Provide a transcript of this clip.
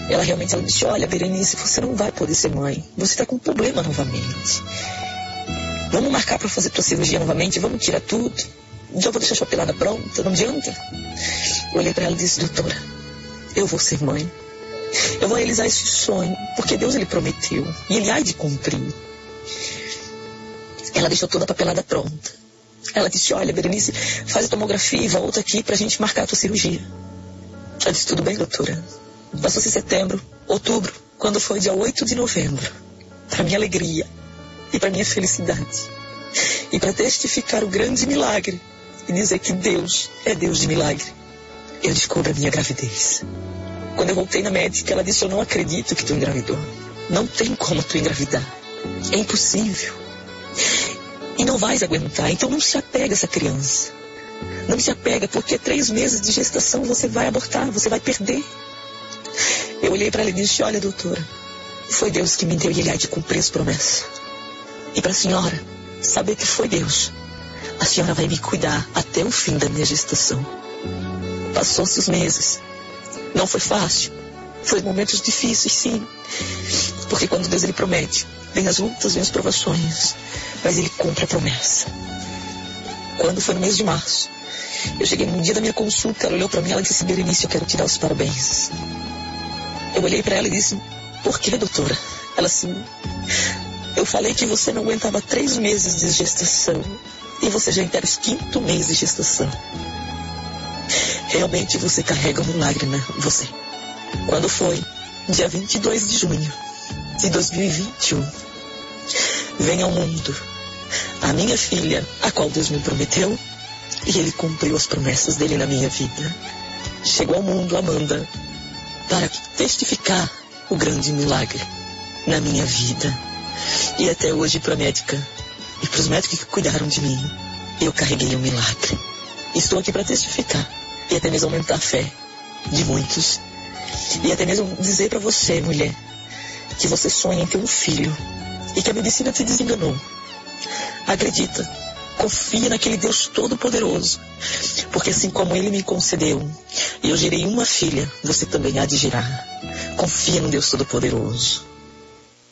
Ela disse, olha, Berenice, você não vai poder ser mãe. Você está com um problema novamente. Vamos marcar para fazer tua cirurgia novamente, vamos tirar tudo. Já vou deixar a chapelada pronta, não adianta. Eu olhei para ela e disse, doutora, eu vou ser mãe. Eu vou realizar esse sonho, porque Deus, ele prometeu, e ele há de cumprir. Ela deixou toda a papelada pronta. Ela disse, olha, Berenice, faz a tomografia e volta aqui pra gente marcar a tua cirurgia. Eu disse, tudo bem, doutora. Passou-se setembro, outubro, quando foi dia 8 de novembro. Para minha alegria e para minha felicidade. E para testificar o grande milagre e dizer que Deus é Deus de milagre, eu descubro a minha gravidez. Quando eu voltei na médica, ela disse, eu não acredito que tu engravidou. Não tem como tu engravidar. É impossível. E não vais aguentar, então não se apega a essa criança. Não se apega, porque 3 meses de gestação você vai abortar, você vai perder. Eu olhei para ela e disse, olha, doutora, foi Deus que me deu e ele há de cumprir as promessas. E para a senhora saber que foi Deus, a senhora vai me cuidar até o fim da minha gestação. Passou-se os meses. Não foi fácil. Foi momentos difíceis, sim. Porque quando Deus, ele promete, vem as lutas, vem as provações, mas ele cumpre a promessa. Quando foi no mês de março, eu cheguei no dia da minha consulta, ela olhou para mim e ela disse, Berenice, eu quero te dar os parabéns. Eu olhei para ela e disse, por que, doutora? Ela assim, eu falei que você não aguentava 3 meses de gestação e você já está no 5º mês de gestação. Realmente você carrega um milagre, né? Você. Quando foi? Dia 22 de junho de 2021. Vem ao mundo a minha filha, a qual Deus me prometeu, e ele cumpriu as promessas dele na minha vida. Chegou ao mundo, Amanda, para testificar o grande milagre na minha vida. E até hoje, para a médica e para os médicos que cuidaram de mim, eu carreguei um milagre. Estou aqui para testificar e até mesmo aumentar a fé de muitos. E até mesmo dizer para você, mulher, que você sonha em ter um filho e que a medicina te desenganou. Acredita, confia naquele Deus todo-poderoso, porque assim como ele me concedeu e eu gerei uma filha, você também há de gerar. Confia no Deus todo-poderoso.